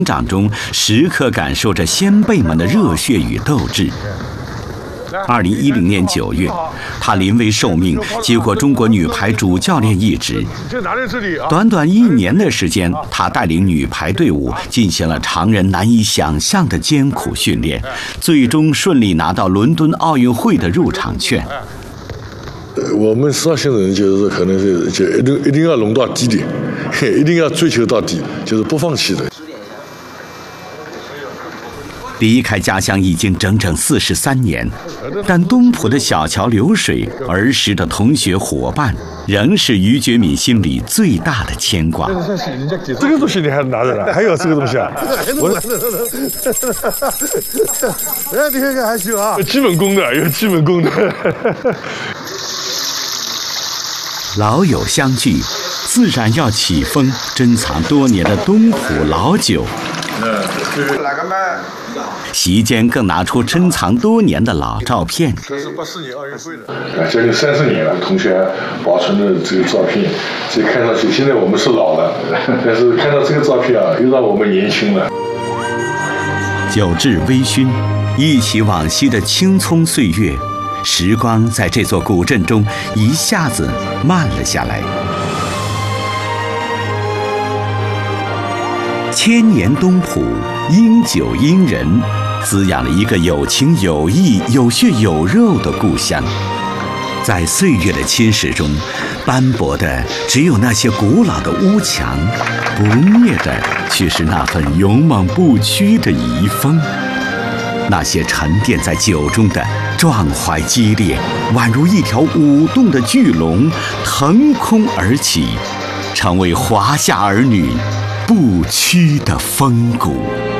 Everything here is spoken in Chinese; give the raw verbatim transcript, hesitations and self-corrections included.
长中，时刻感受着先辈们的热血与斗志。二零一零年九月，他临危受命，接过中国女排主教练一职。短短一年的时间，他带领女排队伍进行了常人难以想象的艰苦训练，最终顺利拿到伦敦奥运会的入场券。 我们十二星人就是说，可能是就一定一定要弄到底点，一定要追求到底，就是不放弃的。 离开家乡已经整整四十三年，但东浦的小桥流水、儿时的同学伙伴，仍是于觉敏心里最大的牵挂。 这个东西你还拿着呢？还有这个东西啊？我，哎，你看看还行啊，有基本功的，有基本功的。 老友相聚，自然要起封珍藏多年的东浦老酒。席间更拿出珍藏多年的老照片。 这是八四年奥运会的，啊，将近三十年了，同学保存的这个照片，所以看上去现在我们是老了，但是看到这个照片啊，又让我们年轻了。 酒至微醺，忆起往昔的青葱岁月，时光在这座古镇中一下子慢了下来。千年东浦，因酒因人，滋养了一个有情有义、有血有肉的故乡。在岁月的侵蚀中，斑驳的只有那些古老的屋墙，不灭的却是那份勇猛不屈的遗风。那些沉淀在酒中的壮怀激烈，宛如一条舞动的巨龙，腾空而起，成为华夏儿女不屈的风骨。